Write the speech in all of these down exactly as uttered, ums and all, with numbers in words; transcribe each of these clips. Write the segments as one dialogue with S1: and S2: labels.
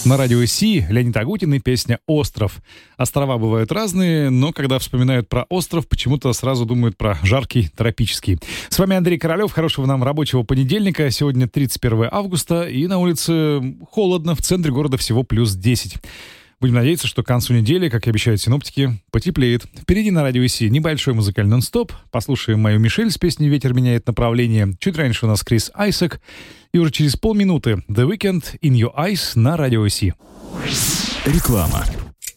S1: На радио Си Леонид Агутин и песня «Остров». Острова бывают разные, но когда вспоминают про остров, почему-то сразу думают про жаркий, тропический. С вами Андрей Королёв. Хорошего нам рабочего понедельника. Сегодня тридцать первое августа, и на улице холодно. В центре города всего плюс десять. Будем надеяться, что к концу недели, как и обещают синоптики, потеплеет. Впереди на радио Си небольшой музыкальный нон-стоп. Послушаем мою Мишель с песней «Ветер меняет направление». Чуть раньше у нас Крис Айсак. И уже через полминуты The Weeknd In Your Eyes на радио Си.
S2: Реклама.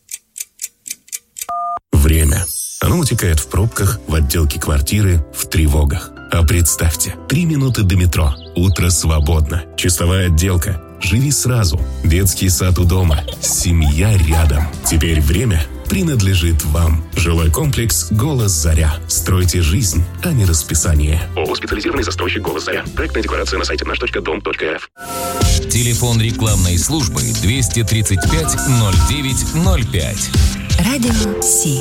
S2: Время. Оно утекает в пробках, в отделке квартиры, в тревогах. А представьте, три минуты до метро. Утро свободно. Чистовая отделка. Живи сразу. Детский сад у дома. Семья рядом. Теперь время принадлежит вам. Жилой комплекс «Голос Заря». Стройте жизнь, а не расписание.
S3: ООО «Специализированный застройщик «Голос Заря». Проектная декларация на сайте наш точка дом точка эр эф.
S4: Телефон рекламной службы двести тридцать пять ноль девять ноль пять.
S5: Радио Си.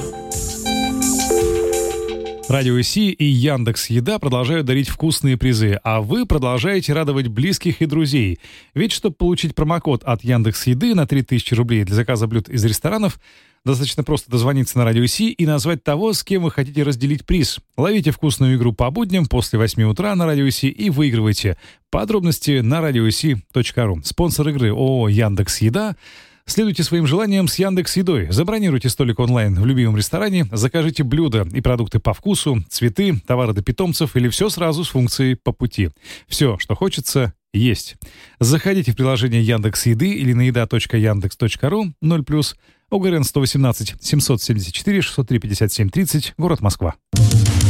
S1: Радио Си и Яндекс.Еда продолжают дарить вкусные призы, а вы продолжаете радовать близких и друзей. Ведь, чтобы получить промокод от Яндекс.Еды на три тысячи рублей для заказа блюд из ресторанов, достаточно просто дозвониться на Радио Си и назвать того, с кем вы хотите разделить приз. Ловите вкусную игру по будням после восьми утра на Радио Си и выигрывайте. Подробности на радиоси точка ру. Спонсор игры ООО «Яндекс.Еда». Следуйте своим желаниям с Яндекс.Едой. Забронируйте столик онлайн в любимом ресторане, закажите блюда и продукты по вкусу, цветы, товары для питомцев или все сразу с функцией «По пути». Все, что хочется, есть. Заходите в приложение Яндекс.Еды или на еда точка яндекс точка ру, ноль плюс, ОГРН сто восемнадцать семьсот семьдесят четыре шестьсот три пятьдесят семь тридцать, город Москва.